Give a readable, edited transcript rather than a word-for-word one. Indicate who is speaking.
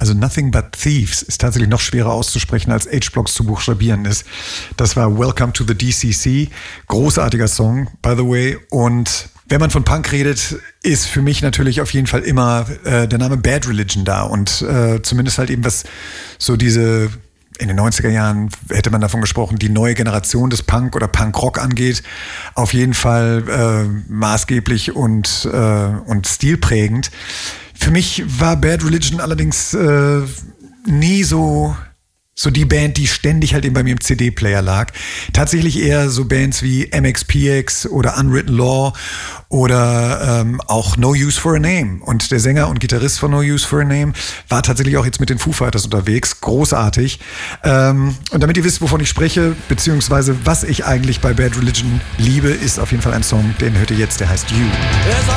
Speaker 1: also Nothing But Thieves ist tatsächlich noch schwerer auszusprechen, als H-Blocks zu buchstabieren ist. Das war Welcome to the DCC. Großartiger Song, by the way. Und wenn man von Punk redet, ist für mich natürlich auf jeden Fall immer der Name Bad Religion da. Und zumindest halt eben was so diese... In den 90er Jahren hätte man davon gesprochen, die neue Generation des Punk oder Punkrock angeht. Auf jeden Fall maßgeblich und stilprägend. Für mich war Bad Religion allerdings nie so die Band, die ständig halt eben bei mir im CD-Player lag. Tatsächlich eher so Bands wie MXPX oder Unwritten Law oder auch No Use for a Name. Und der Sänger und Gitarrist von No Use for a Name war tatsächlich auch jetzt mit den Foo Fighters unterwegs. Großartig. Und damit ihr wisst, wovon ich spreche, beziehungsweise was ich eigentlich bei Bad Religion liebe, ist auf jeden Fall ein Song, den hört ihr jetzt, der heißt You.